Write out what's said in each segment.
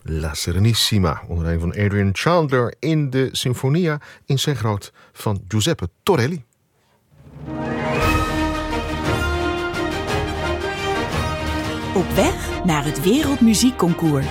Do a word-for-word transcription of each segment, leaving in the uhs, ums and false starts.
La Serenissima, onder een van Adrian Chandler in de Sinfonia in C groot van Giuseppe Torelli. Op weg naar het Wereldmuziekconcours.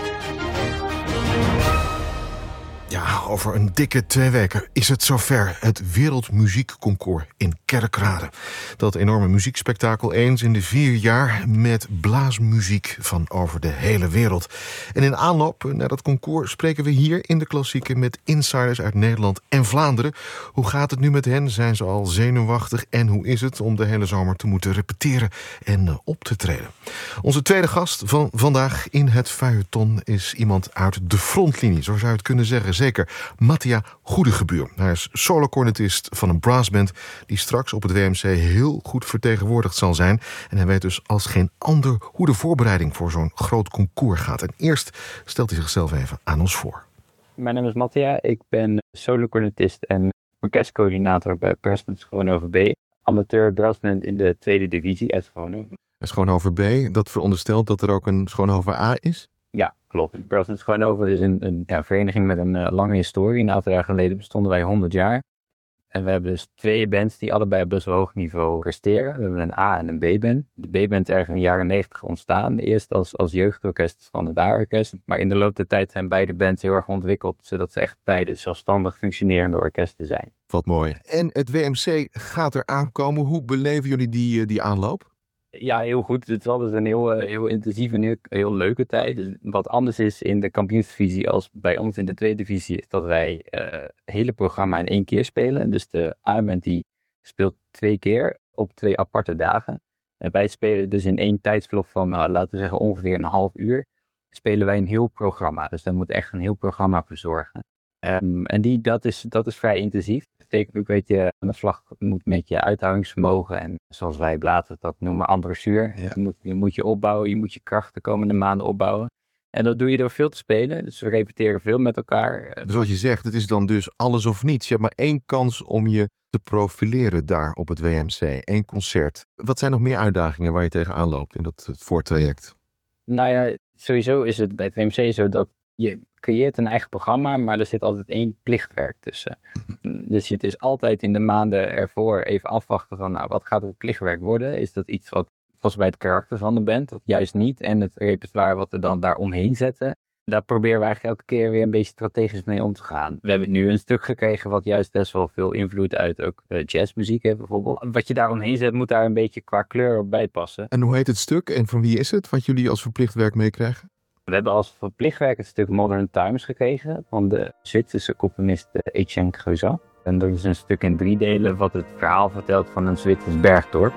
Ja, over een dikke twee weken is het zover. Het Wereldmuziekconcours in Kerkrade. Dat enorme muziekspektakel eens in de vier jaar met blaasmuziek van over de hele wereld. En in aanloop naar dat concours spreken we hier in de Klassieken met insiders uit Nederland en Vlaanderen. Hoe gaat het nu met hen? Zijn ze al zenuwachtig? En hoe is het om de hele zomer te moeten repeteren en op te treden? Onze tweede gast van vandaag in het feuilleton is iemand uit de frontlinie, zo zou je het kunnen zeggen. Zeker, Mattia Goedegebuur. Hij is solocornetist van een brassband die straks op het W M C heel goed vertegenwoordigd zal zijn. En hij weet dus als geen ander hoe de voorbereiding voor zo'n groot concours gaat. En eerst stelt hij zichzelf even aan ons voor. Mijn naam is Mattia, ik ben solocornetist en orkestcoördinator bij Brassband Schoonhoven B. Amateur brassband in de tweede divisie uit Schoonhoven. Schoonhoven B, dat veronderstelt dat er ook een Schoonhoven A is? Ja, klopt. Brassband Schoonhoven is een, een ja, vereniging met een uh, lange historie. Een aantal jaar geleden bestonden wij honderd jaar. En we hebben dus twee bands die allebei op best wel hoog niveau presteren. We hebben een A- en een B-band. De B-band is ergens in de jaren negentig ontstaan. Eerst als, als jeugdorkest van het A-orkest. Maar in de loop der tijd zijn beide bands heel erg ontwikkeld, zodat ze echt beide zelfstandig functionerende orkesten zijn. Wat mooi. En het W M C gaat er aankomen. Hoe beleven jullie die, die aanloop? Ja, heel goed. Het is altijd een heel, heel intensieve en heel, heel leuke tijd. Dus wat anders is in de kampioensdivisie als bij ons in de tweede divisie is dat wij uh, het hele programma in één keer spelen. Dus de A-band die speelt twee keer op twee aparte dagen. En wij spelen dus in één tijdsvlog van, nou, laten we zeggen, ongeveer een half uur. Spelen wij een heel programma. Dus daar moet echt een heel programma voor zorgen. Um, en die, dat, is, dat is vrij intensief. Dat betekent ook, weet je, aan de slag moet met je uithoudingsvermogen en zoals wij blazen dat noemen, andressuur. Ja. Je, moet, je moet je opbouwen, je moet je kracht de komende maanden opbouwen. En dat doe je door veel te spelen. Dus we repeteren veel met elkaar. Dus wat je zegt, het is dan dus alles of niets. Je hebt maar één kans om je te profileren daar op het W M C. Eén concert. Wat zijn nog meer uitdagingen waar je tegenaan loopt in dat voortraject? Nou ja, sowieso is het bij het W M C zo dat je creëert een eigen programma, maar er zit altijd één plichtwerk tussen. Dus het is altijd in de maanden ervoor even afwachten van, nou, wat gaat het plichtwerk worden? Is dat iets wat past bij het karakter van de band, of juist niet? En het repertoire wat we dan daar omheen zetten, daar proberen we eigenlijk elke keer weer een beetje strategisch mee om te gaan. We hebben nu een stuk gekregen wat juist best wel veel invloed uit ook uh, jazzmuziek heeft bijvoorbeeld. Wat je daar omheen zet, moet daar een beetje qua kleur op bijpassen. En hoe heet het stuk en van wie is het, wat jullie als verplicht werk meekrijgen? We hebben als verplichtwerk het stuk Modern Times gekregen van de Zwitserse componist Etienne Creuzat. En dat is een stuk in drie delen wat het verhaal vertelt van een Zwitsers bergdorp.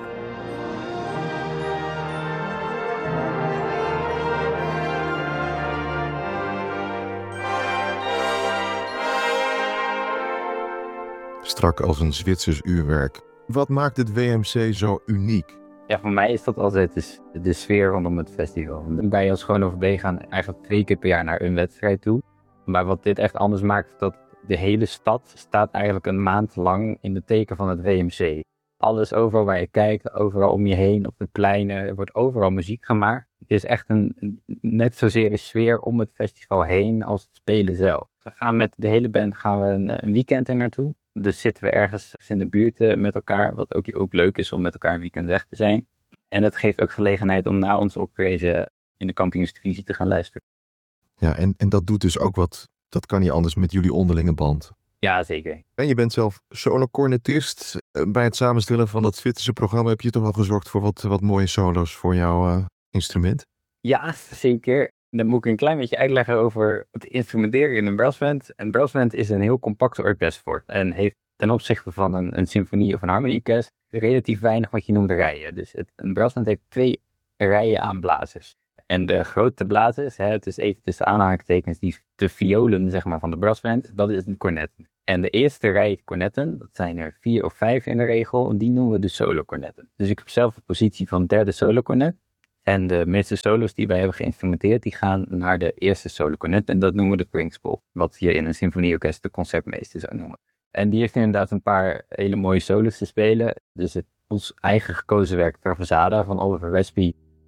Strak als een Zwitsers uurwerk. Wat maakt het W M C zo uniek? Ja, voor mij is dat altijd de, de sfeer rondom het festival. Wij als Schoonhoven B gaan eigenlijk twee keer per jaar naar een wedstrijd toe. Maar wat dit echt anders maakt, is dat de hele stad staat eigenlijk een maand lang in het teken van het W M C. Alles overal waar je kijkt, overal om je heen, op de pleinen, er wordt overal muziek gemaakt. Het is echt een, net zozeer een sfeer om het festival heen als het spelen zelf. We gaan met de hele band gaan we een, een weekend er naartoe. Dus zitten we ergens in de buurt met elkaar, wat ook, ook leuk is om met elkaar een weekend weg te zijn. En het geeft ook gelegenheid om na ons optreden in de kampioensdivisie te gaan luisteren. Ja, en, en dat doet dus ook wat, dat kan niet anders met jullie onderlinge band. Ja, zeker. En je bent zelf solo-cornetist. Bij het samenstellen van dat Zwitserse programma heb je toch wel gezorgd voor wat, wat mooie solo's voor jouw uh, instrument? Ja, zeker. Dan moet ik een klein beetje uitleggen over het instrumenteren in een brassband. Een brassband is een heel compacte orkestvorm en heeft ten opzichte van een, een symfonie of een harmonieorkest relatief weinig wat je noemt rijen. Dus het, een brassband heeft twee rijen aan blazers. En de grote blazers, hè, het is even tussen aanhalingstekens, die de violen zeg maar, van de brassband, dat is een cornet. En de eerste rij cornetten, dat zijn er vier of vijf in de regel, die noemen we de solo-cornetten. Dus ik heb zelf de positie van derde solo-cornet. En de meeste solos die wij hebben geïnstrumenteerd, die gaan naar de eerste solo-cornet. En dat noemen we de principal, wat je in een symfonieorkest de concertmeester zou noemen. En die heeft inderdaad een paar hele mooie solos te spelen. Dus het ons eigen gekozen werk Traversada van Oliver Westby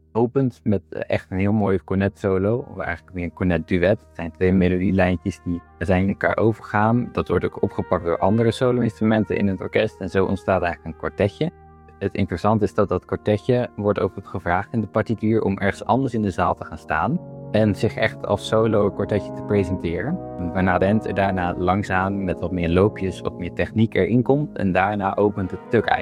opent met echt een heel mooie cornet solo, of eigenlijk meer een cornet duet. Het zijn twee melodielijntjes die zijn in elkaar overgaan. Dat wordt ook opgepakt door andere solo-instrumenten in het orkest en zo ontstaat eigenlijk een kwartetje. Het interessante is dat dat kwartetje wordt ook gevraagd in de partituur om ergens anders in de zaal te gaan staan en zich echt als solo kwartetje te presenteren. Waarna de Ent er daarna langzaam met wat meer loopjes, wat meer techniek erin komt en daarna opent het stuk eigenlijk.